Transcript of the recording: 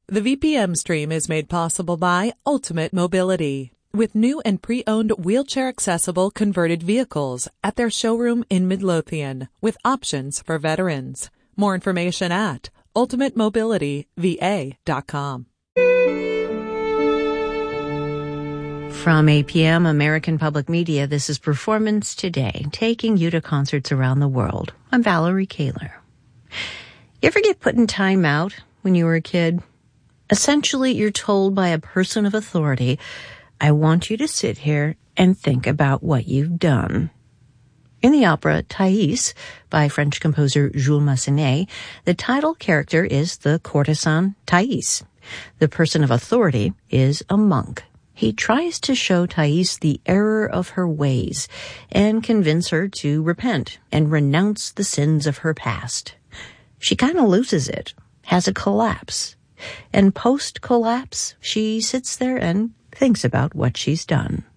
The VPM stream is made possible by Ultimate Mobility, with new and pre-owned wheelchair-accessible converted vehicles at their showroom in Midlothian, with options for veterans. More information at ultimatemobilityva.com. From APM, American Public Media, this is Performance Today, taking you to concerts around the world. I'm Valerie Kaler. You ever get put in timeout when you were a kid? Essentially, you're told by a person of authority, I want you to sit here and think about what you've done. In the opera Thais by French composer Jules Massenet, the title character is the courtesan Thais. The person of authority is a monk. He tries to show Thais the error of her ways and convince her to repent and renounce the sins of her past. She kind of loses it, has a collapse. And post-collapse, she sits there and thinks about what she's done.